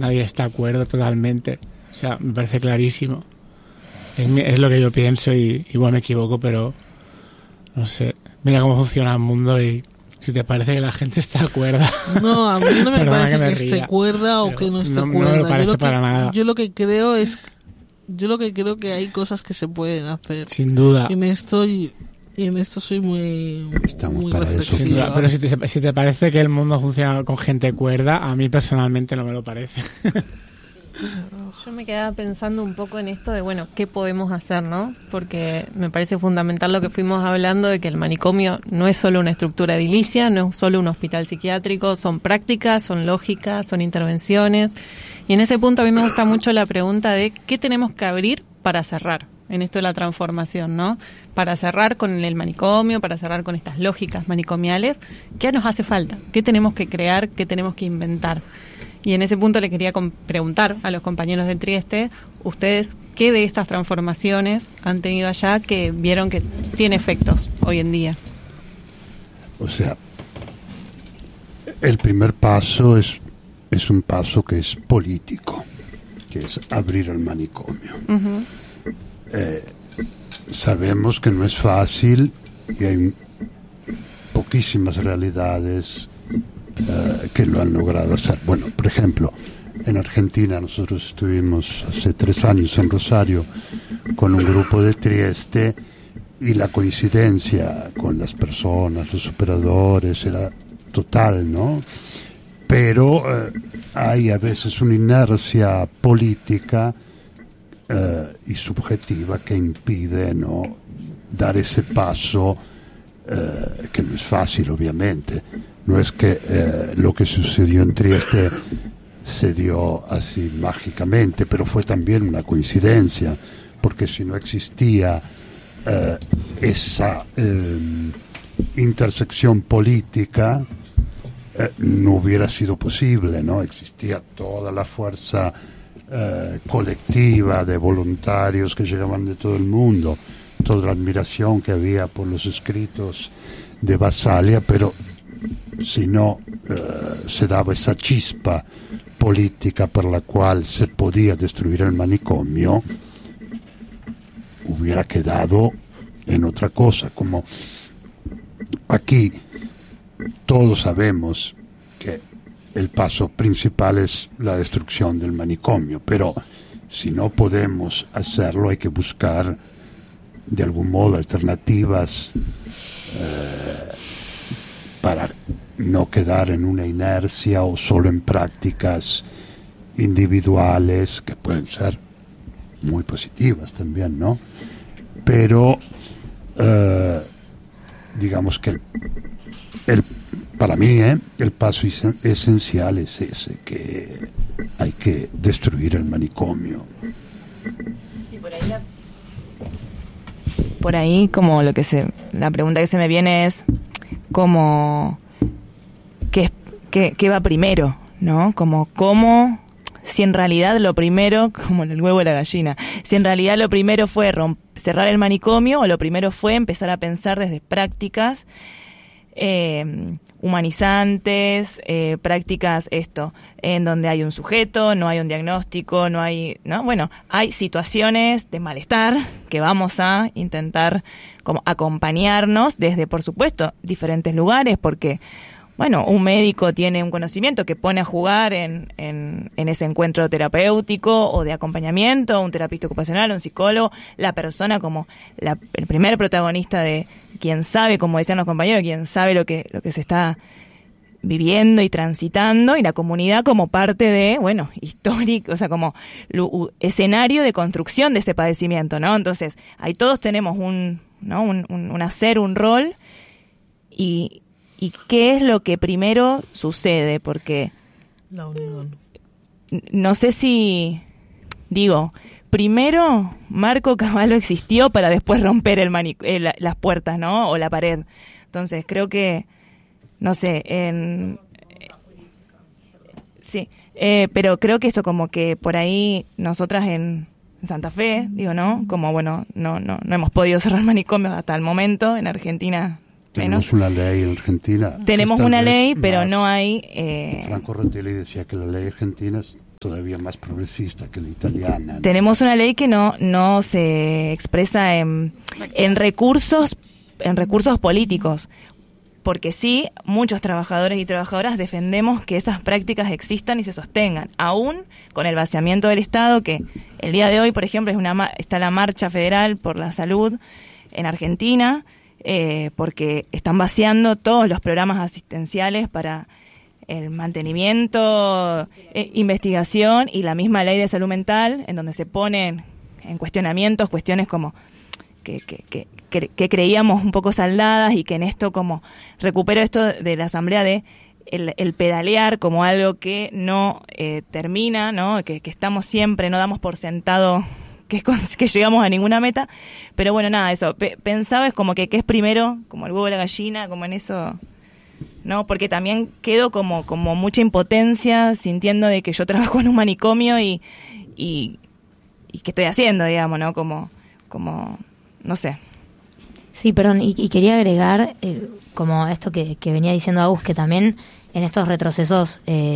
nadie está de acuerdo totalmente. O sea, me parece clarísimo. Es lo que yo pienso y igual me equivoco, pero no sé. Mira cómo funciona el mundo y si te parece que la gente está de acuerdo. No, a mí no me parece que esté cuerda o que no esté cuerda. No me parece para nada. Yo lo que creo que hay cosas que se pueden hacer. Sin duda. En esto soy muy reflexiva. Pero si te parece que el mundo funciona con gente cuerda, a mí personalmente no me lo parece. Yo me quedaba pensando un poco en esto de, bueno, ¿qué podemos hacer, no? Porque me parece fundamental lo que fuimos hablando de que el manicomio no es solo una estructura edilicia, no es solo un hospital psiquiátrico, son prácticas, son lógicas, son intervenciones. Y en ese punto a mí me gusta mucho la pregunta de ¿qué tenemos que abrir para cerrar en esto de la transformación, no? Para cerrar con el manicomio, para cerrar con estas lógicas manicomiales, ¿qué nos hace falta? ¿Qué tenemos que crear? ¿Qué tenemos que inventar? Y en ese punto le quería preguntar a los compañeros de Trieste, ustedes, ¿qué de estas transformaciones han tenido allá que vieron que tiene efectos hoy en día? O sea, el primer paso es un paso que es político, que es abrir el manicomio. Uh-huh. Sabemos que no es fácil y hay poquísimas realidades que lo han logrado hacer. Bueno, por ejemplo, en Argentina nosotros estuvimos hace 3 años en Rosario con un grupo de Trieste y la coincidencia con las personas, los operadores, era total, ¿no? Pero hay a veces una inercia política y subjetiva que impide, ¿no?, dar ese paso que no es fácil, obviamente. No es que lo que sucedió en Trieste se dio así mágicamente, pero fue también una coincidencia, porque si no existía esa intersección política, no hubiera sido posible, ¿no? Existía toda la fuerza colectiva de voluntarios que llegaban de todo el mundo, toda la admiración que había por los escritos de Basaglia, pero si no se daba esa chispa política por la cual se podía destruir el manicomio, hubiera quedado en otra cosa. Como aquí todos sabemos que el paso principal es la destrucción del manicomio, pero si no podemos hacerlo hay que buscar de algún modo alternativas para no quedar en una inercia o solo en prácticas individuales que pueden ser muy positivas también, ¿no? Pero digamos que para mí el paso esencial es ese, que hay que destruir el manicomio. Sí, por ahí como la pregunta que se me viene es como ¿qué va primero? ¿No? Como si en realidad lo primero, como el huevo y la gallina, si en realidad lo primero fue cerrar el manicomio o lo primero fue empezar a pensar desde prácticas humanizantes, prácticas en donde hay un sujeto, no hay un diagnóstico, no hay, ¿no? Bueno, hay situaciones de malestar que vamos a intentar como acompañarnos desde, por supuesto, diferentes lugares, porque bueno, un médico tiene un conocimiento que pone a jugar en ese encuentro terapéutico o de acompañamiento, un terapeuta ocupacional, un psicólogo, la persona como el primer protagonista de quien sabe, como decían los compañeros, quien sabe lo que se está viviendo y transitando, y la comunidad como parte de, bueno, histórico, o sea, como escenario de construcción de ese padecimiento, ¿no? Entonces, ahí todos tenemos un hacer, un rol, y qué es lo que primero sucede, porque la unión. No sé si digo, primero Marco Cavallo existió para después romper las puertas, ¿no? O la pared. Entonces creo que, no sé, sí, pero creo que esto como que por ahí nosotras en Santa Fe, digo, ¿no? Como bueno, no hemos podido cerrar manicomios hasta el momento en Argentina. Tenemos una ley en Argentina. Tenemos una ley, pero no hay... Franco Rotelli decía que la ley argentina todavía más progresista que la italiana. Tenemos una ley que no se expresa en recursos políticos, porque sí, muchos trabajadores y trabajadoras defendemos que esas prácticas existan y se sostengan, aún con el vaciamiento del Estado, que el día de hoy, por ejemplo, está la marcha federal por la salud en Argentina, porque están vaciando todos los programas asistenciales para el mantenimiento, investigación y la misma ley de salud mental, en donde se ponen en cuestionamientos cuestiones como que creíamos un poco saldadas, y que en esto, como recupero esto de la asamblea de el pedalear como algo que no termina, ¿no? Que estamos siempre, no damos por sentado que llegamos a ninguna meta, pero bueno, nada, eso, pensaba es como que es primero, como el huevo y la gallina, como en eso, ¿no? Porque también quedo como mucha impotencia, sintiendo de que yo trabajo en un manicomio y qué estoy haciendo, digamos, ¿no? Como no sé. Sí, perdón, y quería agregar, como esto que venía diciendo Agus, que también en estos retrocesos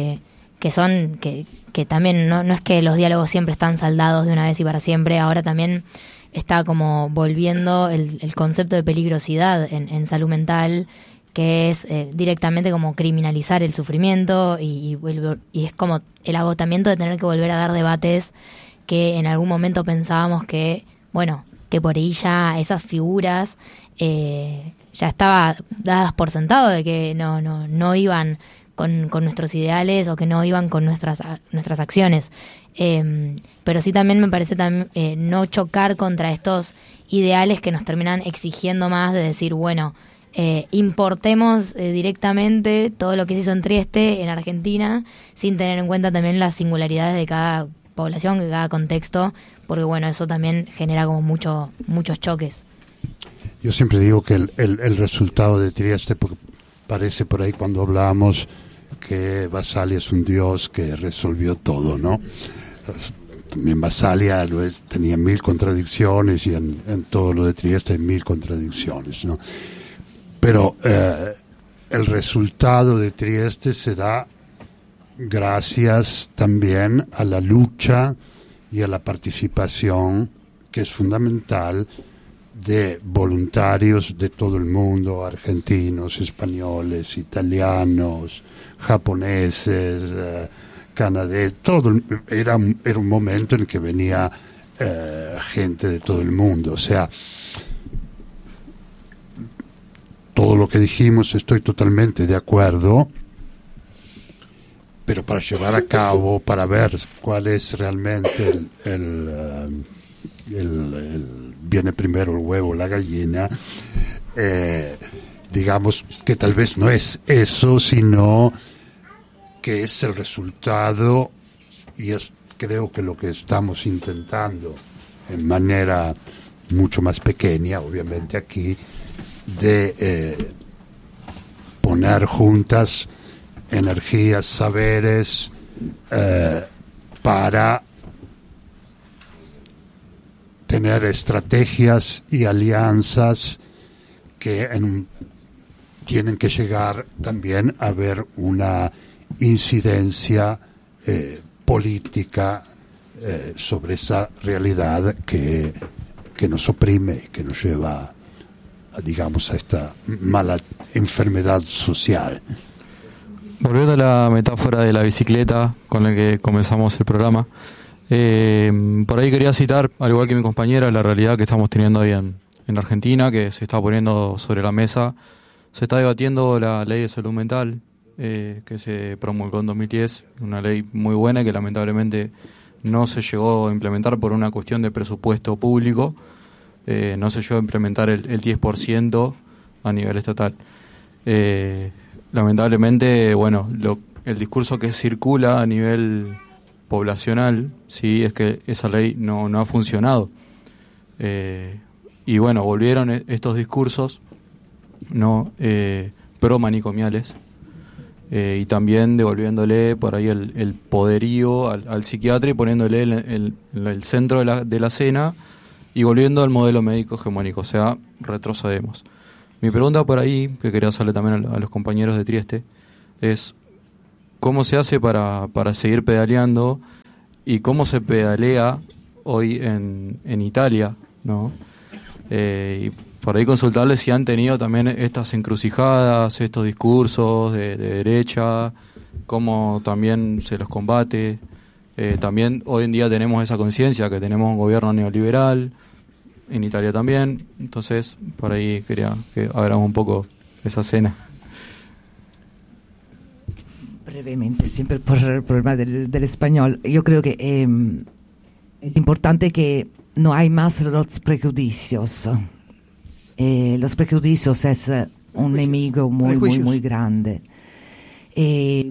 que también no es que los diálogos siempre están saldados de una vez y para siempre, ahora también está como volviendo el concepto de peligrosidad en salud mental, que es directamente como criminalizar el sufrimiento y es como el agotamiento de tener que volver a dar debates que en algún momento pensábamos que, bueno, que por ahí ya esas figuras ya estaba dadas por sentado de que no iban con nuestros ideales o que no iban con nuestras acciones. Pero sí también me parece no chocar contra estos ideales que nos terminan exigiendo más, de decir, bueno, importemos directamente todo lo que se hizo en Trieste, en Argentina, sin tener en cuenta también las singularidades de cada población, de cada contexto, porque bueno, eso también genera como muchos choques. Yo siempre digo que el resultado de Trieste, porque parece por ahí cuando hablamos que Basaglia es un dios que resolvió todo, ¿no? También Basaglia tenía 1000 contradicciones, y en todo lo de Trieste hay 1000 contradicciones, ¿no? Pero el resultado de Trieste se da gracias también a la lucha y a la participación, que es fundamental, de voluntarios de todo el mundo, argentinos, españoles, italianos, japoneses, canadienses, era un momento en que venía gente de todo el mundo. O sea, todo lo que dijimos estoy totalmente de acuerdo, pero para llevar a cabo, para ver cuál es realmente viene primero el huevo o la gallina, digamos que tal vez no es eso, sino que es el resultado, y es creo que lo que estamos intentando en manera mucho más pequeña, obviamente aquí, de poner juntas energías, saberes, para tener estrategias y alianzas que tienen que llegar también a ver una incidencia política sobre esa realidad que nos oprime y que nos lleva, digamos, a esta mala enfermedad social. Volviendo a la metáfora de la bicicleta con la que comenzamos el programa, por ahí quería citar, al igual que mi compañera, la realidad que estamos teniendo ahí en Argentina, que se está poniendo sobre la mesa. Se está debatiendo la ley de salud mental, que se promulgó en 2010, una ley muy buena que lamentablemente no se llegó a implementar por una cuestión de presupuesto público. No se llegó a implementar el 10% a nivel estatal. Lamentablemente, bueno, el discurso que circula a nivel poblacional, sí, es que esa ley no ha funcionado. Y bueno, volvieron estos discursos pro manicomiales, y también devolviéndole por ahí el poderío al psiquiatra y poniéndole el centro de la escena y volviendo al modelo médico hegemónico, o sea, retrocedemos. Mi pregunta por ahí, que quería hacerle también a los compañeros de Trieste, es cómo se hace para seguir pedaleando y cómo se pedalea hoy en Italia, ¿no? Y por ahí consultarles si han tenido también estas encrucijadas, estos discursos de derecha, cómo también se los combate. También hoy en día tenemos esa conciencia que tenemos un gobierno neoliberal, en Italia también, entonces por ahí quería que habláramos un poco de esa escena. Brevemente, siempre por el problema del español, yo creo que es importante que no hay más los prejuicios. Los prejuicios es un enemigo muy grande. Y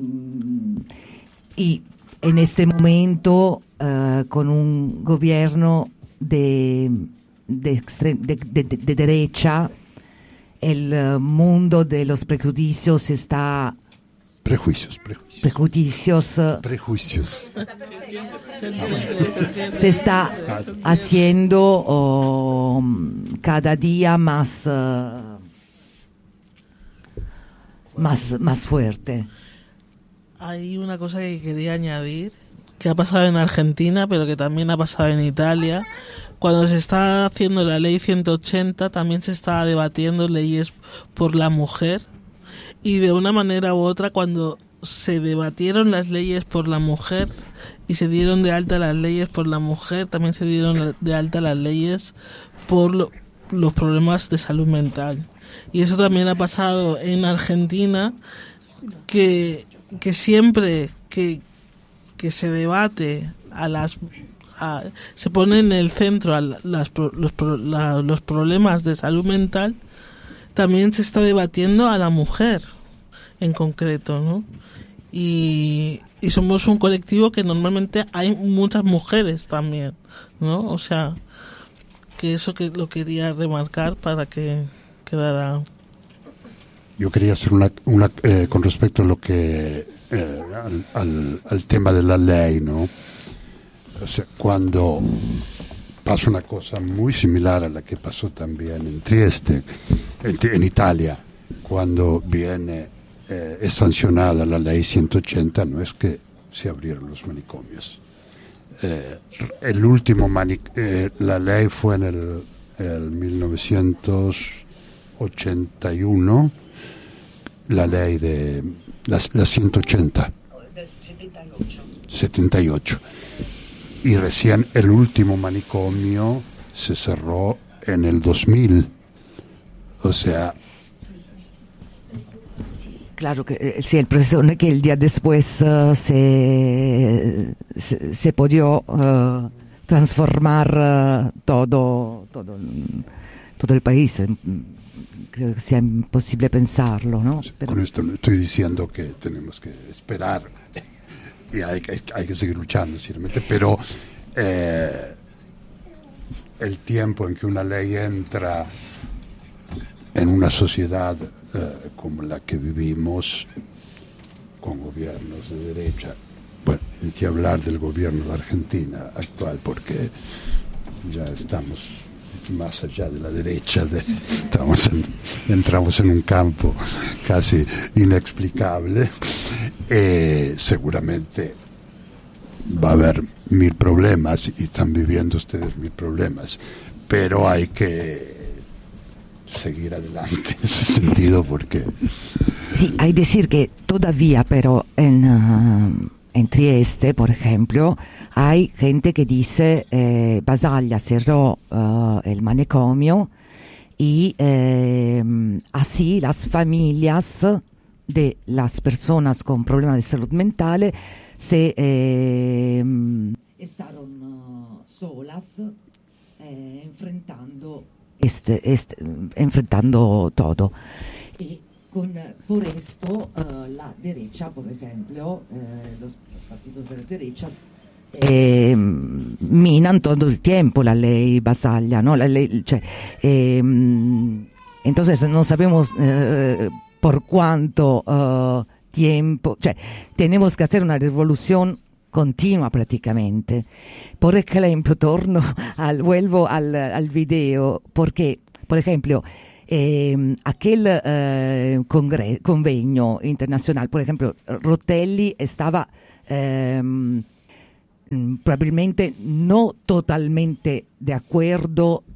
en este momento, con un gobierno de derecha, el mundo de los prejuicios está... Prejuicios. Se está haciendo cada día más fuerte. Hay una cosa que quería añadir, que ha pasado en Argentina, pero que también ha pasado en Italia. Cuando se está haciendo la ley 180, también se está debatiendo leyes por la mujer. Y de una manera u otra, cuando se debatieron las leyes por la mujer y se dieron de alta las leyes por la mujer, también se dieron de alta las leyes por los problemas de salud mental. Y eso también ha pasado en Argentina, que siempre que se debate se pone en el centro los problemas de salud mental, también se está debatiendo a la mujer en concreto, ¿no? Y somos un colectivo que normalmente hay muchas mujeres también, ¿no? O sea, que eso que lo quería remarcar para que quedara. Yo quería hacer una con respecto a lo que al tema de la ley, ¿no? O sea, cuando pasa una cosa muy similar a la que pasó también en Trieste, en Italia, cuando es sancionada la ley 180, no es que se abrieron los manicomios. El último la ley fue en el 1981, la ley de la 180. Del 78. Y recién el último manicomio se cerró en el 2000. O sea... Claro que sí, el proceso no es que el día después se pudo transformar todo el país. Creo que sea imposible pensarlo, ¿no? Pero... Con esto no estoy diciendo que tenemos que esperar y hay que seguir luchando, ciertamente, pero el tiempo en que una ley entra en una sociedad como la que vivimos, con gobiernos de derecha, bueno, hay que hablar del gobierno de Argentina actual, porque ya estamos más allá de la derecha, entramos en un campo casi inexplicable. Seguramente va a haber 1000 problemas y están viviendo ustedes 1000 problemas, pero hay que seguir adelante en ese sentido, porque sí, hay que decir que todavía, pero en Trieste, por ejemplo, hay gente que dice Basaglia cerró el manicomio y así las familias de las personas con problemas de salud mental se estaban solas enfrentando todo. Y por esto la derecha, por ejemplo, los partidos de la derecha minan todo el tiempo la ley Basaglia, ¿no? La ley, entonces no sabemos por cuánto tiempo, tenemos que hacer una revolución continua prácticamente. Por ejemplo, vuelvo al video, porque, por ejemplo, aquel convenio internacional, por ejemplo, Rotelli estaba probablemente no totalmente de acuerdo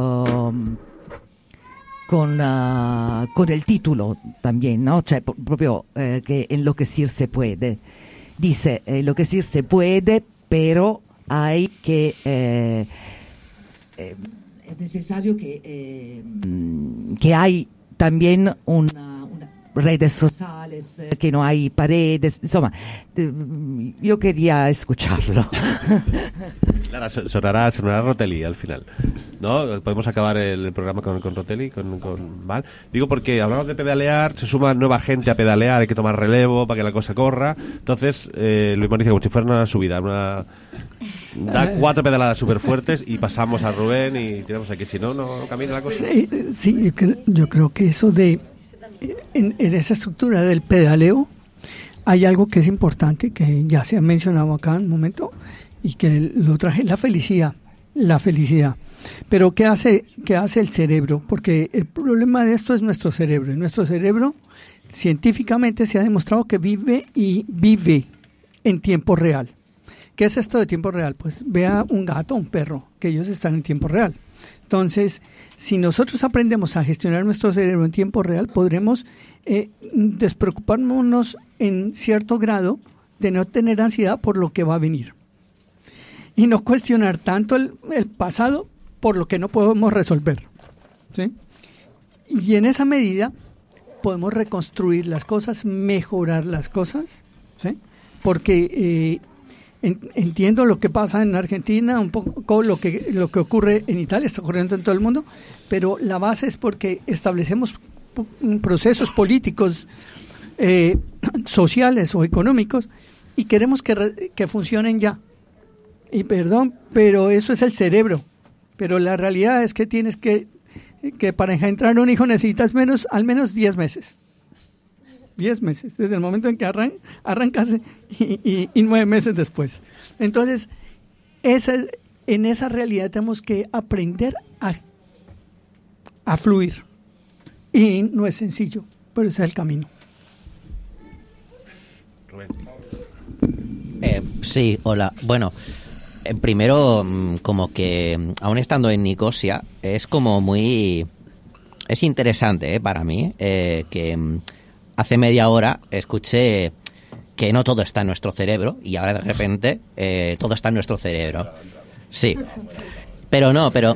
con el título también, ¿no? Cioè, proprio que enloquecer se puede. Dice, enloquecer se puede, pero hay que... es necesario que hay también redes sociales, que no hay paredes, insomma, yo quería escucharlo. Claro, sonará Rotelli al final, ¿no? Podemos acabar el programa con Rotelli, con Val. Digo porque hablamos de pedalear, se suma nueva gente a pedalear, hay que tomar relevo para que la cosa corra. Entonces, lo dice como si fuera una subida, da 4 pedaladas súper fuertes y pasamos a Rubén y tiramos aquí. Si no camina la cosa. Sí, yo creo que eso de... En esa estructura del pedaleo hay algo que es importante, que ya se ha mencionado acá en un momento, y que lo traje, la felicidad. Pero ¿qué hace el cerebro? Porque el problema de esto es nuestro cerebro. Y nuestro cerebro científicamente se ha demostrado que vive en tiempo real. ¿Qué es esto de tiempo real? Pues vea un gato, un perro, que ellos están en tiempo real. Entonces, si nosotros aprendemos a gestionar nuestro cerebro en tiempo real, podremos despreocuparnos en cierto grado de no tener ansiedad por lo que va a venir. Y no cuestionar tanto el pasado por lo que no podemos resolver, ¿sí? Y en esa medida podemos reconstruir las cosas, mejorar las cosas, ¿sí? Porque... entiendo lo que pasa en Argentina, un poco lo que ocurre en Italia, está ocurriendo en todo el mundo, pero la base es porque establecemos procesos políticos, sociales o económicos y queremos que funcionen ya. Y perdón, pero eso es el cerebro. Pero la realidad es que tienes que para engendrar un hijo necesitas al menos 10 meses. 10 meses, desde el momento en que arrancas y 9 meses después. Entonces, en esa realidad tenemos que aprender a fluir. Y no es sencillo, pero ese es el camino. Rubén. Sí, hola. Bueno, primero, como que aún estando en Nicosia, es como muy... Es interesante para mí que... Hace media hora escuché que no todo está en nuestro cerebro y ahora de repente todo está en nuestro cerebro. Sí. Pero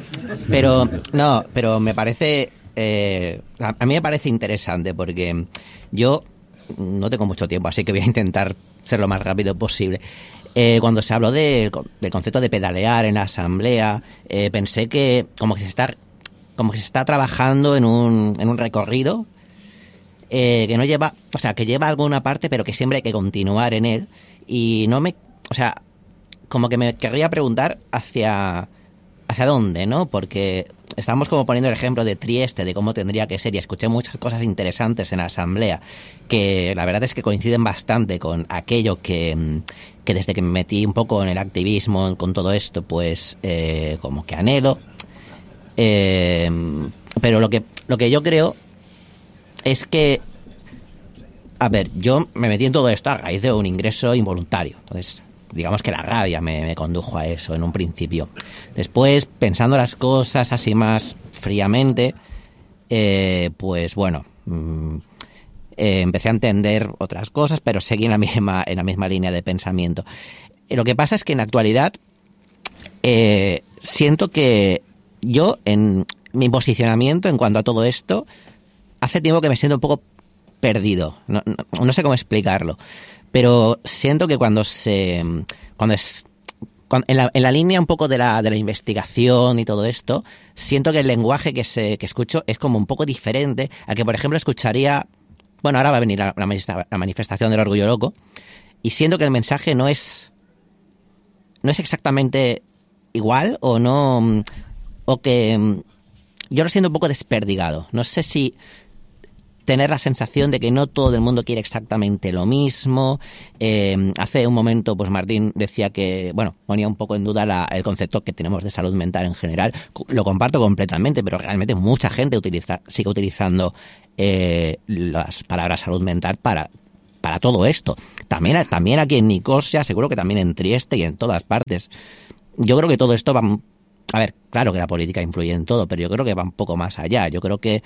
me parece... a mí me parece interesante porque yo no tengo mucho tiempo, así que voy a intentar ser lo más rápido posible. Cuando se habló del concepto de pedalear en la asamblea, pensé que como que se está trabajando en un recorrido que no lleva, o sea, que lleva alguna parte, pero que siempre hay que continuar en él. Y como que me querría preguntar hacia dónde, ¿no? Porque estamos como poniendo el ejemplo de Trieste, de cómo tendría que ser, y escuché muchas cosas interesantes en la asamblea, que la verdad es que coinciden bastante con aquello que desde que me metí un poco en el activismo, con todo esto, pues como que anhelo. Pero lo que yo creo es que, a ver, yo me metí en todo esto a raíz de un ingreso involuntario. Entonces, digamos que la rabia me condujo a eso en un principio. Después, pensando las cosas así más fríamente, pues bueno, empecé a entender otras cosas, pero seguí en la misma línea de pensamiento. Lo que pasa es que en la actualidad siento que yo, en mi posicionamiento en cuanto a todo esto, hace tiempo que me siento un poco perdido. No sé cómo explicarlo. Pero siento que en la línea un poco de la investigación y todo esto, siento que el lenguaje que escucho es como un poco diferente a que, por ejemplo, escucharía... Bueno, ahora va a venir la manifestación del Orgullo Loco, y siento que el mensaje no es exactamente igual, o que yo lo siento un poco desperdigado. No sé si tener la sensación de que no todo el mundo quiere exactamente lo mismo. Hace un momento, pues Martín decía que, bueno, ponía un poco en duda el concepto que tenemos de salud mental en general. Lo comparto completamente, pero realmente mucha gente sigue utilizando las palabras salud mental para todo esto. También aquí en Nicosia, seguro que también en Trieste y en todas partes. Yo creo que todo esto va... A ver, claro que la política influye en todo, pero yo creo que va un poco más allá. Yo creo que...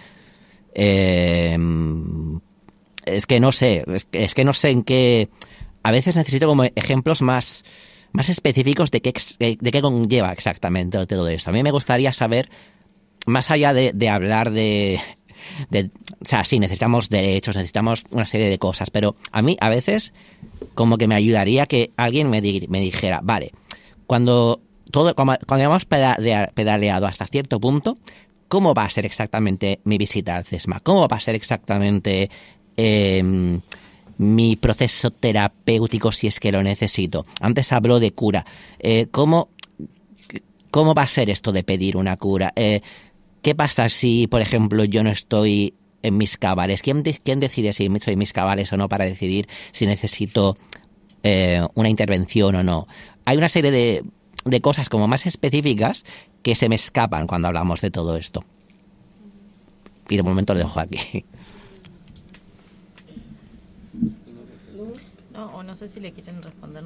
es que no sé en qué... A veces necesito como ejemplos más específicos de qué conlleva exactamente todo esto. A mí me gustaría saber, más allá de hablar de... O sea, sí, necesitamos derechos, necesitamos una serie de cosas, pero a mí a veces como que me ayudaría que alguien me dijera, vale, cuando hemos pedaleado hasta cierto punto, ¿cómo va a ser exactamente mi visita al CESMA? ¿Cómo va a ser exactamente mi proceso terapéutico si es que lo necesito? Antes habló de cura. ¿Cómo va a ser esto de pedir una cura? ¿Qué pasa si, por ejemplo, yo no estoy en mis cabales? ¿Quién decide si estoy en mis cabales o no para decidir si necesito una intervención o no? Hay una serie de cosas como más específicas que se me escapan cuando hablamos de todo esto. Y de momento lo dejo aquí. No sé si le quieren responder.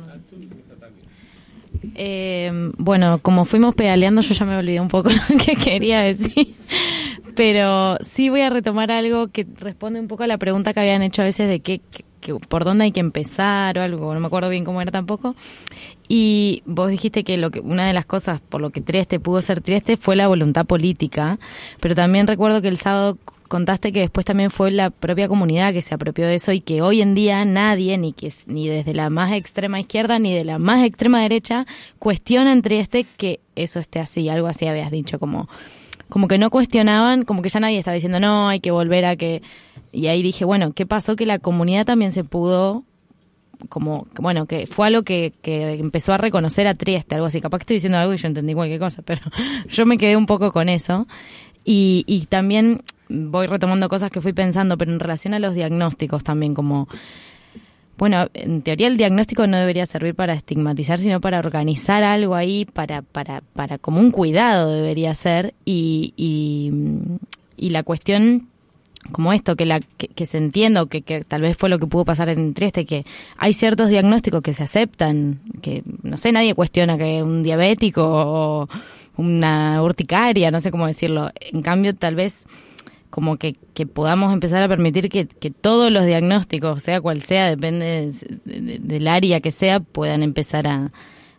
Bueno, como fuimos pedaleando, yo ya me olvidé un poco lo que quería decir, pero sí voy a retomar algo que responde un poco a la pregunta que habían hecho a veces de que por dónde hay que empezar o algo, no me acuerdo bien cómo era tampoco. Y vos dijiste que una de las cosas por lo que Trieste pudo ser Trieste fue la voluntad política, pero también recuerdo que el sábado contaste que después también fue la propia comunidad que se apropió de eso y que hoy en día nadie, ni desde la más extrema izquierda ni de la más extrema derecha, cuestiona en Trieste que eso esté así, algo así habías dicho, como que no cuestionaban, como que ya nadie estaba diciendo no, hay que volver a que... Y ahí dije, bueno, ¿qué pasó? Que la comunidad también se pudo... bueno, que fue algo que empezó a reconocer a Trieste, algo así. Capaz que estoy diciendo algo y yo entendí cualquier cosa, pero yo me quedé un poco con eso. Y también voy retomando cosas que fui pensando, pero en relación a los diagnósticos también, como... Bueno, en teoría el diagnóstico no debería servir para estigmatizar, sino para organizar algo ahí, para como un cuidado debería ser. Y la cuestión... como esto, que se entienda, que tal vez fue lo que pudo pasar en Trieste, que hay ciertos diagnósticos que se aceptan, que no sé, nadie cuestiona que un diabético o una urticaria, no sé cómo decirlo. En cambio, tal vez como que podamos empezar a permitir que todos los diagnósticos, sea cual sea, depende del área que sea, puedan empezar a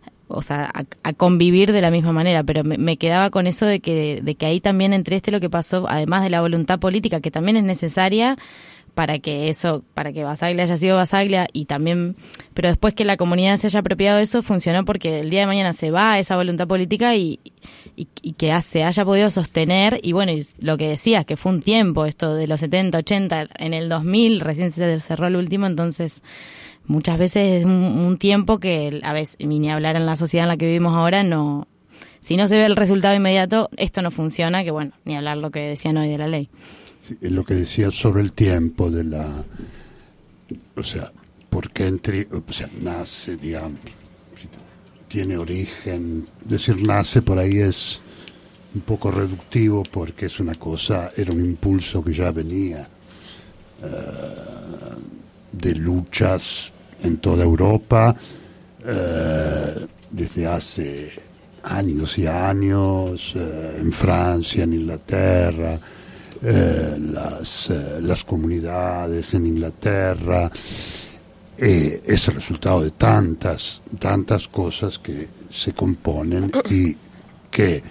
convivir de la misma manera, pero me quedaba con eso de que ahí también entre lo que pasó, además de la voluntad política, que también es necesaria para que Basaglia haya sido Basaglia, y también, pero después que la comunidad se haya apropiado de eso, funcionó porque el día de mañana se va esa voluntad política y que se haya podido sostener, y bueno, y lo que decías, que fue un tiempo, esto de los 70, 80, en el 2000 recién se cerró el último, entonces... Muchas veces es un tiempo que, a veces, ni hablar en la sociedad en la que vivimos ahora, no, si no se ve el resultado inmediato, esto no funciona, que bueno, ni hablar lo que decían hoy de la ley. Sí, es lo que decía sobre el tiempo de la... O sea, porque nace, digamos, tiene origen, decir nace por ahí es un poco reductivo porque es una cosa, era un impulso que ya venía de luchas en toda Europa desde hace años y años, en Francia, en Inglaterra, las comunidades en Inglaterra, es el resultado de tantas cosas que se componen y que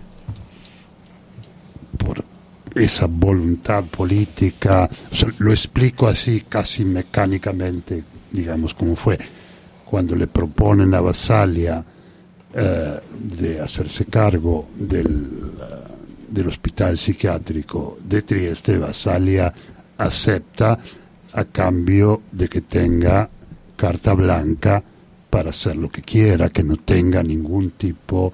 por esa voluntad política, o sea, lo explico así casi mecánicamente, digamos como fue, cuando le proponen a Basaglia de hacerse cargo del hospital psiquiátrico de Trieste, Basaglia acepta a cambio de que tenga carta blanca para hacer lo que quiera, que no tenga ningún tipo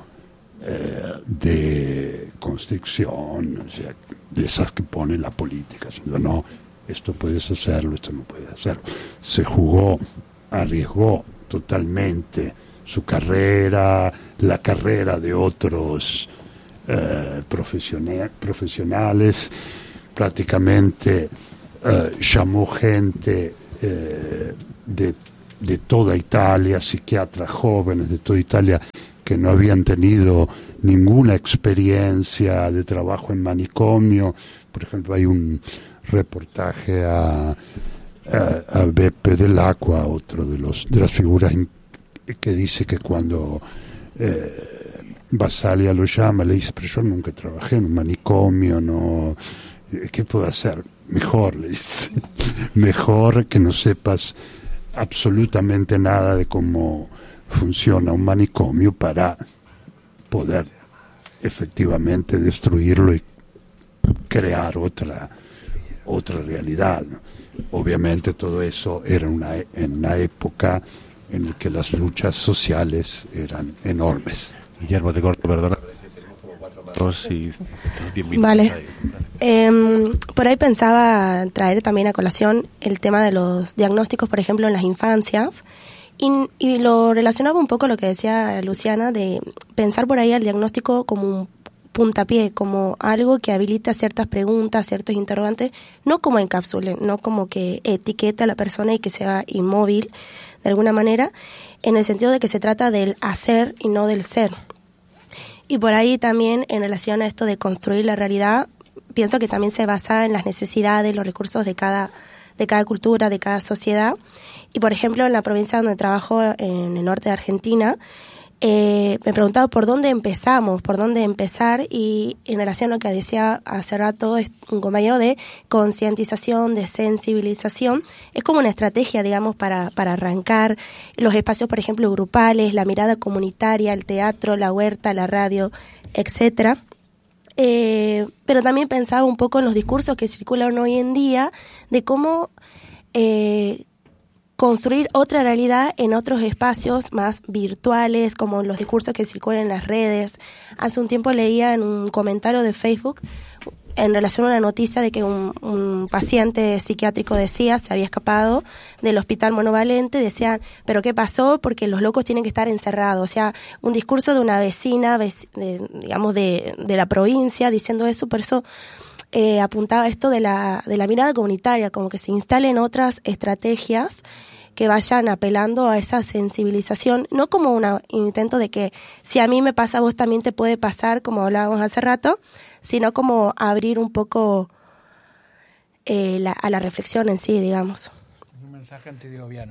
de constricción, o sea, de esas que pone la política, sino no, esto puedes hacerlo, esto no puedes hacerlo. Se arriesgó totalmente su carrera, la carrera de otros profesionales, prácticamente llamó gente de toda Italia, psiquiatras jóvenes de toda Italia que no habían tenido ninguna experiencia de trabajo en manicomio. Por ejemplo, hay un reportaje a Beppe Dell'Acqua, otro de las figuras que dice que cuando Basaglia lo llama, le dice: pero yo nunca trabajé en un manicomio, no, ¿qué puedo hacer? Mejor, le dice, mejor que no sepas absolutamente nada de cómo funciona un manicomio para poder efectivamente destruirlo y crear otra realidad, ¿no? Obviamente todo eso era en una época en la que las luchas sociales eran enormes. Guillermo, te corto, perdona. Vale. Por ahí pensaba traer también a colación el tema de los diagnósticos, por ejemplo, en las infancias, y lo relacionaba un poco a lo que decía Luciana, de pensar por ahí al diagnóstico como un puntapié, como algo que habilita ciertas preguntas, ciertos interrogantes, no como encapsule, no como que etiqueta a la persona y que sea inmóvil de alguna manera, en el sentido de que se trata del hacer y no del ser. Y por ahí también, en relación a esto de construir la realidad, pienso que también se basa en las necesidades, los recursos de cada cultura, de cada sociedad. Y por ejemplo, en la provincia donde trabajo, en el norte de Argentina, me preguntaba por dónde empezar, y en relación a lo que decía hace rato un compañero de concientización, de sensibilización, es como una estrategia, digamos, para arrancar los espacios, por ejemplo, grupales, la mirada comunitaria, el teatro, la huerta, la radio, etcétera. Pero también pensaba un poco en los discursos que circulan hoy en día de cómo construir otra realidad en otros espacios más virtuales, como los discursos que circulan en las redes. Hace un tiempo leía en un comentario de Facebook en relación a una noticia de que un paciente psiquiátrico se había escapado del hospital monovalente. Decían, ¿pero qué pasó? Porque los locos tienen que estar encerrados. O sea, un discurso de una vecina, digamos, de la provincia, diciendo eso. Por eso apuntaba esto de la mirada comunitaria, como que se instalen otras estrategias que vayan apelando a esa sensibilización, no como un intento de que si a mí me pasa, a vos también te puede pasar, como hablábamos hace rato, sino como abrir un poco a la reflexión en sí, digamos. Un mensaje antidiluviano.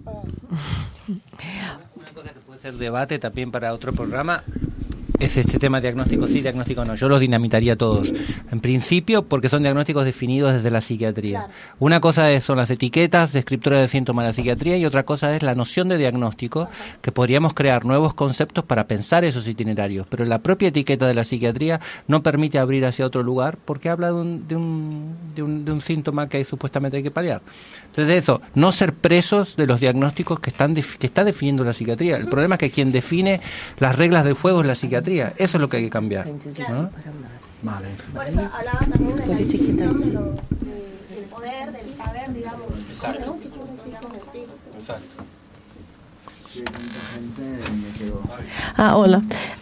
Una cosa que puede ser debate también para otro programa es este tema diagnóstico sí, diagnóstico no. Yo los dinamitaría todos. En principio, porque son diagnósticos definidos desde la psiquiatría. Claro. Una cosa son las etiquetas descriptoras de síntomas de la psiquiatría, y otra cosa es la noción de diagnóstico, que podríamos crear nuevos conceptos para pensar esos itinerarios. Pero la propia etiqueta de la psiquiatría no permite abrir hacia otro lugar, porque habla de un síntoma que supuestamente hay que paliar. Entonces eso, no ser presos de los diagnósticos que está definiendo la psiquiatría. El problema es que quien define las reglas del juego es la psiquiatría. Eso es lo que hay que cambiar, ¿no? Vale. Por eso hablaba también de del poder, del saber, digamos. Exacto. ¿No? Digamos así. Exacto. Sí, tanta gente me quedó. Hola.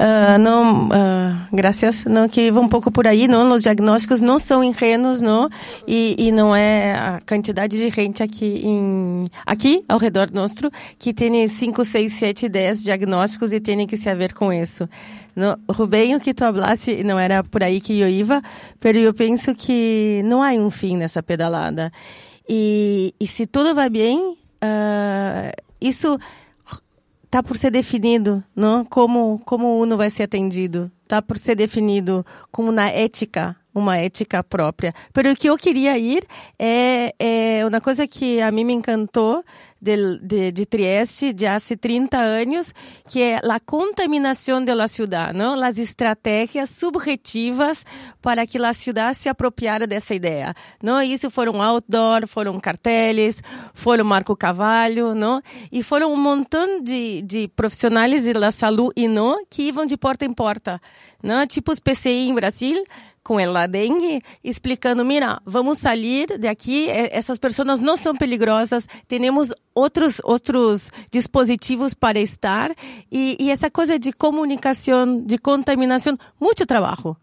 Gracias. Não, que va un poco por ahí, ¿no? Los diagnósticos no son ingenuos, ¿no? Y no es a cantidad de gente aquí ao redor nuestro que tiene 5, 6, 7, 10 diagnósticos y tiene que saber con eso. No, Rubem, o que tu hablasse não era por aí que eu ia, pero eu penso que não há fim nessa pedalada. E se tudo vai bem, isso está por ser definido, não? Como uno vai ser atendido. Está por ser definido como uma ética própria. Pero o que eu queria ir é uma coisa que a mim me encantou de Trieste de há 30 anos, que é a contaminação da cidade, não? As estratégias subjetivas para que a cidade se apropriara dessa ideia, não? Isso foram outdoor, foram carteles, foram Marco Cavallo, não? E foram um montão de profissionais da saúde e não que iam de porta em porta, não? Tipo os PCI em Brasil, com a dengue, explicando, mira, vamos sair de aqui, essas pessoas não são perigosas, temos outros dispositivos para estar, e essa coisa de comunicação, de contaminação, muito trabalho,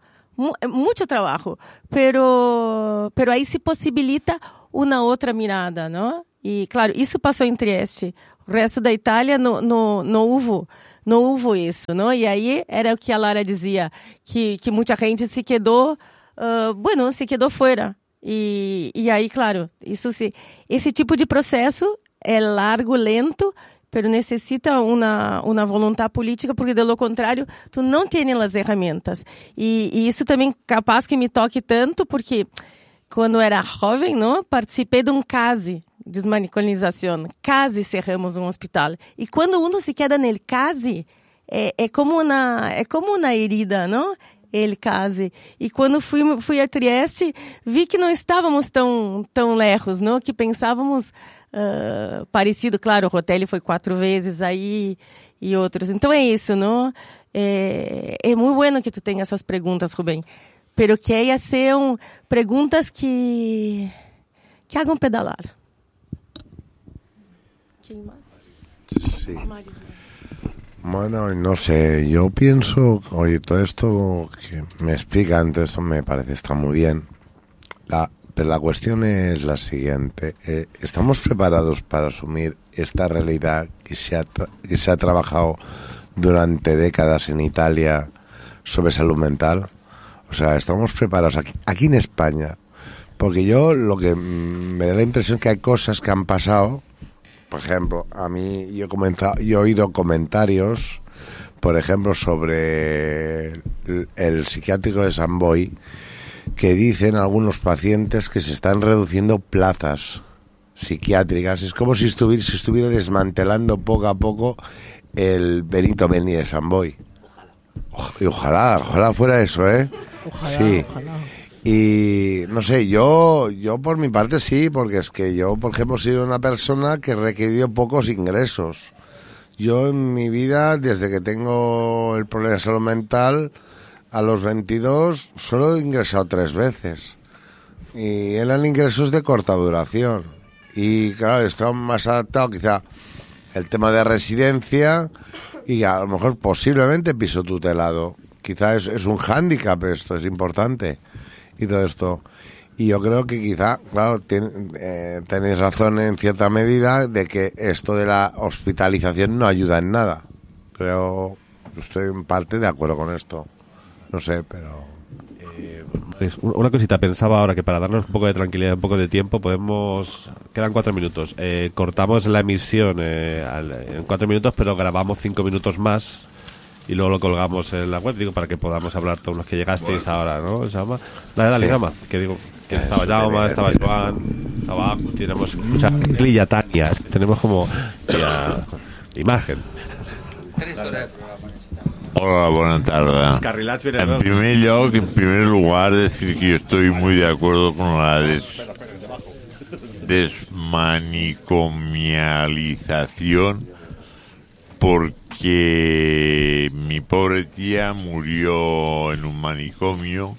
pero aí se possibilita uma outra mirada, não? E, claro, isso passou em Trieste, o resto da Itália não houve isso, não? E aí era o que a Lara dizia, que muita gente se quedou, se quedou fora. E aí, claro, esse tipo de processo é largo, lento, pero necessita uma vontade política, porque, de lo contrário, tu não tens as ferramentas. E isso também capaz que me toque tanto, porque quando era jovem, não, participei de um case de desmaniconização. Case cerramos um hospital. E quando uno se queda nel case, é como uma herida, não? Ele case. E quando fui a Trieste, vi que não estávamos tão lejos, não? Que pensávamos parecido. Claro, o Rotelli foi 4 vezes aí e outros. Então é isso, não? É muito bueno que tu tenha essas perguntas, Rubem. Pero que sean perguntas que hagam pedalar. ¿Quién más? Sí. Bueno, no sé, yo pienso, oye, todo esto que me explican, todo esto me parece está muy bien. Pero la cuestión es la siguiente. ¿Estamos preparados para asumir esta realidad que se ha trabajado durante décadas en Italia sobre salud mental? O sea, ¿estamos preparados aquí en España? Porque yo lo que me da la impresión que hay cosas que han pasado. Por ejemplo, a mí yo he oído comentarios, por ejemplo, sobre el psiquiátrico de San Boi, que dicen algunos pacientes que se están reduciendo plazas psiquiátricas. Es como si estuviera desmantelando poco a poco el Benito Beni de San Boi. Ojalá fuera eso, ¿eh? Sí. Ojalá. Y no sé, yo por mi parte sí, porque es que yo, por ejemplo, he sido una persona que he requerido pocos ingresos. Yo en mi vida, desde que tengo el problema de salud mental, a los 22 solo he ingresado 3 veces. Y eran ingresos de corta duración. Y claro, estaba más adaptado quizá el tema de residencia y a lo mejor posiblemente piso tutelado. Quizá es un hándicap esto, es importante. Y todo esto. Y yo creo que quizá, claro, tenéis razón en cierta medida de que esto de la hospitalización no ayuda en nada. Creo, estoy en parte de acuerdo con esto. No sé, pero... una cosita, pensaba ahora que para darnos un poco de tranquilidad, un poco de tiempo, quedan 4 minutos. Cortamos la emisión en 4 minutos, pero grabamos 5 minutos más. Y luego lo colgamos en la web, digo, para que podamos hablar todos los que llegasteis ahora, ¿no? Dale, Gama, que digo, que estaba Jaume, estaba Joan, estaba, tenemos mucha clilla, Tania, tenemos como imagen. 3 horas de programa necesitamos. Hola, buenas tardes. En primer lugar, decir que yo estoy muy de acuerdo con la desmanicomialización, porque mi pobre tía murió en un manicomio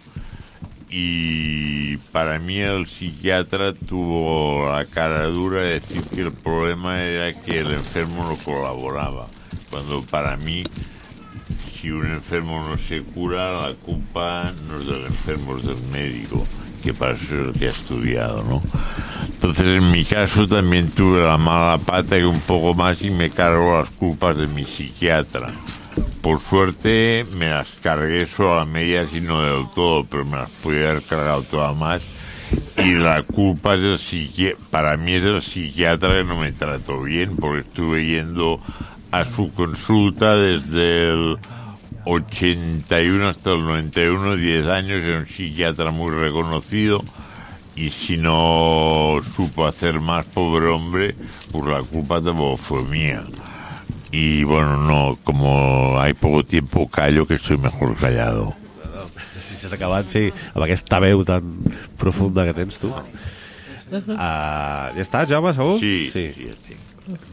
y para mí el psiquiatra tuvo la cara dura de decir que el problema era que el enfermo no colaboraba, cuando para mí, si un enfermo no se cura, la culpa no es del enfermo, es del médico, que para eso es lo que ha estudiado, ¿no? Entonces, en mi caso también tuve la mala pata y un poco más y me cargo las culpas de mi psiquiatra. Por suerte me las cargué solo a medias y no del todo, pero me las podía haber cargado todas más. Y la culpa es del psiquiatra, para mí es del psiquiatra que no me trató bien, porque estuve yendo a su consulta desde el 81 hasta el 91, 10 años, era un psiquiatra muy reconocido. Y si no supo hacer más, pobre hombre, pues la culpa tampoco fue mía. Y bueno, no, como hay poco tiempo, callo, que estoy mejor callado. Si s'ha acabat, sí, amb aquesta veu tan profunda que tens tu. Ja està, Jaume, segur? Sí.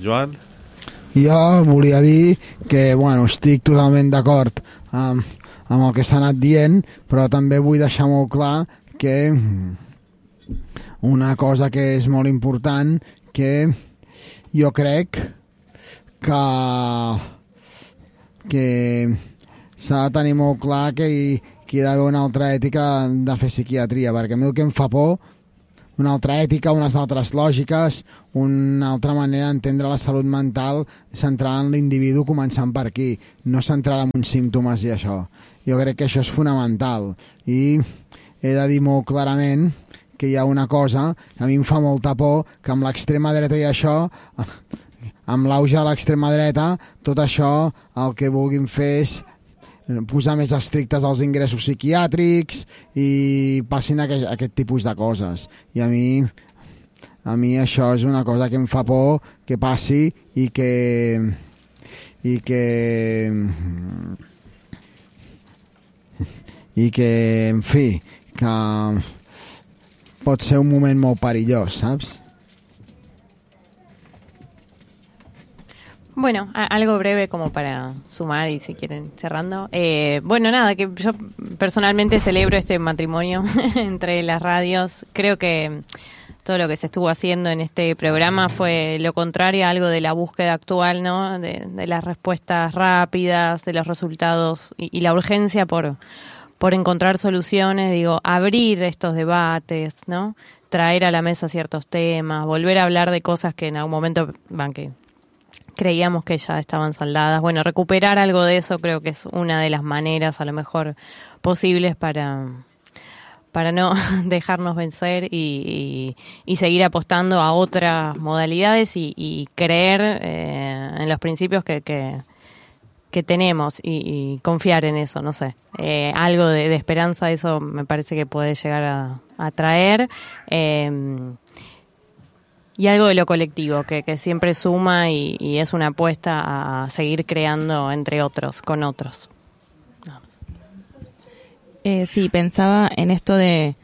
Jo volia dir que, bueno, estic totalment d'acord amb amb el que s'ha anat dient, però també vull deixar molt clar que una cosa que és molt important, que jo crec que s'ha de tenir molt clar que hi ha d'haver una altra ètica de fer psiquiatria, perquè a mi el que em fa por, una altra ètica, unes altres lògiques, una altra manera d'entendre la salut mental centrada en l'individu, començant per aquí, no centrada en uns símptomes i això. Jo crec que això és fonamental i he de dir molt clarament que hi ha una cosa que a mi em fa molta por, que amb l'extrema dreta i això, amb l'auge de l'extrema dreta, tot això el que vulguin fer és posar més estrictes els ingressos psiquiàtrics i passin aquest tipus de coses. I a mi això és una cosa que em fa por que passi i que en fi, que pot ser un moment molt perillós, saps? Bueno, algo breve como para sumar y si quieren cerrando. Bueno, nada, que yo personalmente celebro este matrimonio entre las radios. Creo que todo lo que se estuvo haciendo en este programa fue lo contrario a algo de la búsqueda actual, ¿no? De las respuestas rápidas, de los resultados y la urgencia por encontrar soluciones, digo, abrir estos debates, ¿no? Traer a la mesa ciertos temas, volver a hablar de cosas que en algún momento que creíamos que ya estaban saldadas. Bueno, recuperar algo de eso creo que es una de las maneras a lo mejor posibles para no dejarnos vencer y seguir apostando a otras modalidades y creer en los principios que tenemos y confiar en eso, no sé. Algo de esperanza, eso me parece que puede llegar a traer. Y algo de lo colectivo, que siempre suma y es una apuesta a seguir creando entre otros, con otros. Sí, pensaba en esto de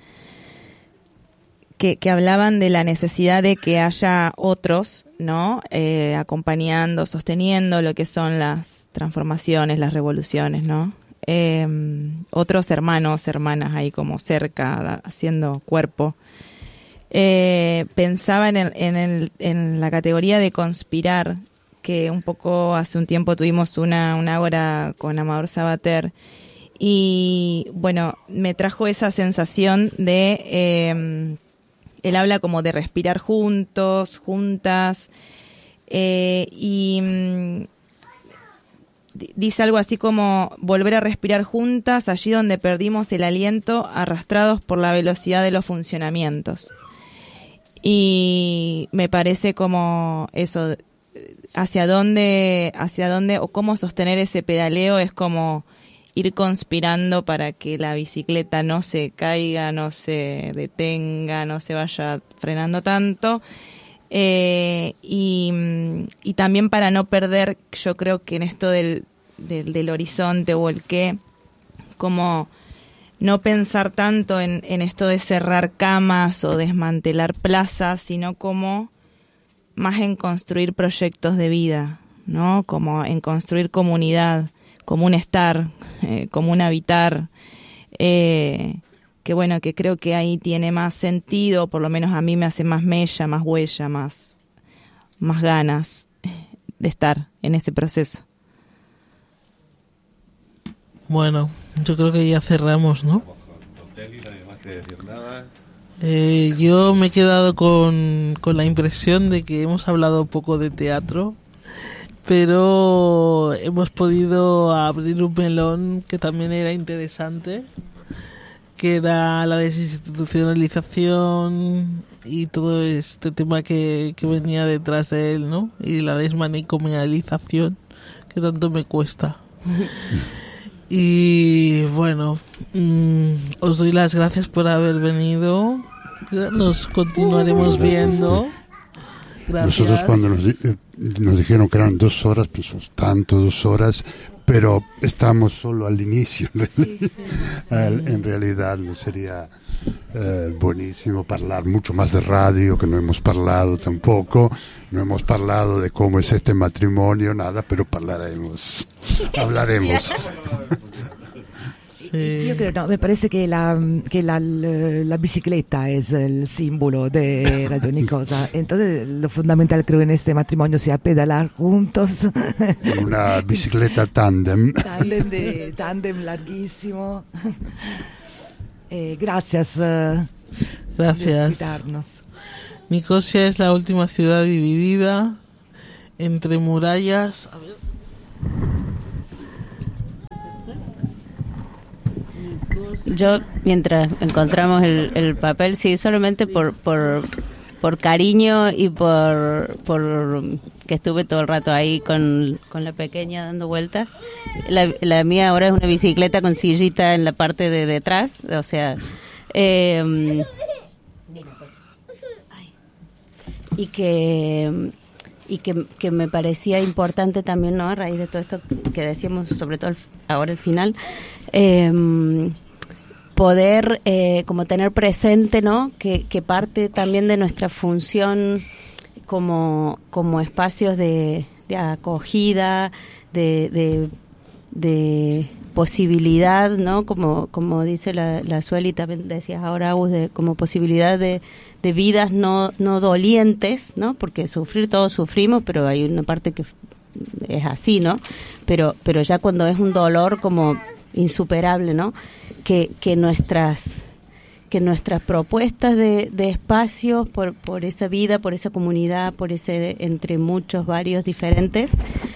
que hablaban de la necesidad de que haya otros, ¿no? Acompañando, sosteniendo lo que son las transformaciones, las revoluciones, ¿no? Otros hermanos, hermanas ahí como cerca, haciendo cuerpo. Pensaba en la categoría de conspirar, que un poco hace un tiempo tuvimos una ágora con Amador Sabater y bueno, me trajo esa sensación de él habla como de respirar juntos, juntas, y dice algo así como volver a respirar juntas allí donde perdimos el aliento, arrastrados por la velocidad de los funcionamientos. Y me parece como eso, hacia dónde o cómo sostener ese pedaleo es como ir conspirando para que la bicicleta no se caiga, no se detenga, no se vaya frenando tanto. Y también para no perder, yo creo que en esto del horizonte o el qué, como no pensar tanto en esto de cerrar camas o desmantelar plazas, sino como más en construir proyectos de vida, ¿no? Como en construir comunidad, como un estar, como un habitar, que bueno, que creo que ahí tiene más sentido, por lo menos a mí me hace más mella, más huella, más ganas de estar en ese proceso. Bueno, yo creo que ya cerramos, ¿no? Yo me he quedado con la impresión de que hemos hablado poco de teatro, pero hemos podido abrir un melón que también era interesante, que era la desinstitucionalización y todo este tema que venía detrás de él, ¿no? Y la desmanicomialización, que tanto me cuesta. Y bueno, os doy las gracias por haber venido. Nos continuaremos viendo. Gracias. Nosotros cuando nos dijeron que eran 2 horas, pues tanto 2 horas, pero estamos solo al inicio. En realidad sería buenísimo hablar mucho más de radio, que no hemos hablado tampoco. No hemos hablado de cómo es este matrimonio, nada, pero hablaremos. Yo creo, no, me parece que la bicicleta es el símbolo de Radio Nicosa. Entonces, lo fundamental creo en este matrimonio sea pedalar juntos. Una bicicleta tándem. Tándem larguísimo. Gracias. Gracias. Nicosia es la última ciudad dividida entre murallas. A ver. Yo, mientras encontramos el papel, sí, solamente por cariño y por que estuve todo el rato ahí con la pequeña dando vueltas. La mía ahora es una bicicleta con sillita en la parte de detrás, o sea... y que me parecía importante también, ¿no?, a raíz de todo esto que decíamos, sobre todo ahora el final, poder como tener presente, ¿no?, que parte también de nuestra función como espacios de acogida, de posibilidad, ¿no?, como dice la Sueli, también decías ahora, Agus, como posibilidad de vidas no dolientes, ¿no?, porque sufrir todos sufrimos, pero hay una parte que es así, ¿no?, pero ya cuando es un dolor como insuperable, ¿no?, que nuestras propuestas de espacios por esa vida, por esa comunidad, por ese entre muchos, varios diferentes,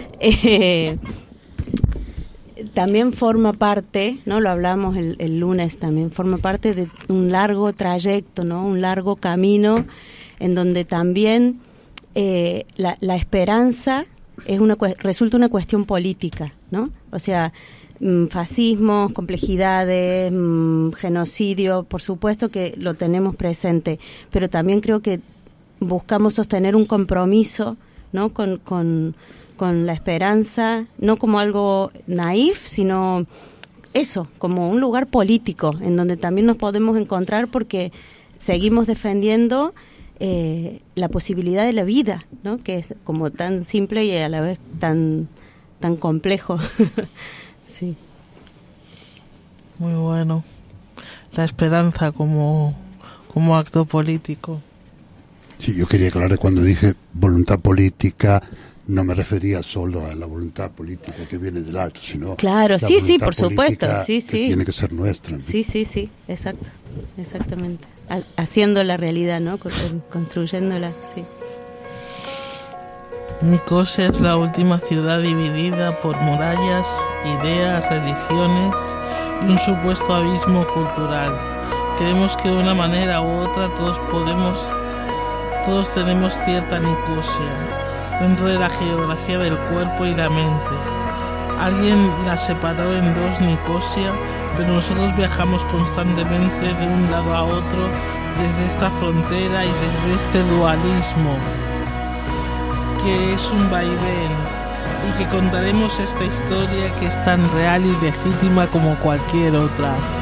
también forma parte, ¿no?, lo hablamos el lunes, también forma parte de un largo trayecto, ¿no?, un largo camino en donde también la esperanza resulta una cuestión política, ¿no? O sea, fascismo, complejidades, genocidio, por supuesto que lo tenemos presente, pero también creo que buscamos sostener un compromiso, ¿no?, con la esperanza, no como algo naif, sino eso, como un lugar político en donde también nos podemos encontrar porque seguimos defendiendo la posibilidad de la vida, ¿no?, que es como tan simple y a la vez tan complejo. Sí. Muy bueno. La esperanza como acto político. Sí, yo quería aclarar cuando dije voluntad política, no me refería solo a la voluntad política que viene del alto, sino claro, sí, por supuesto, sí, que tiene que ser nuestra, ¿no? Sí, exacto, exactamente, haciendo la realidad, ¿no?, construyéndola, sí. Nicosia es la última ciudad dividida por murallas, ideas, religiones y un supuesto abismo cultural. Creemos que de una manera u otra todos tenemos cierta Nicosia dentro de la geografía del cuerpo y la mente. Alguien la separó en dos, Nicosia, pero nosotros viajamos constantemente de un lado a otro desde esta frontera y desde este dualismo, que es un vaivén, y que contaremos esta historia que es tan real y legítima como cualquier otra.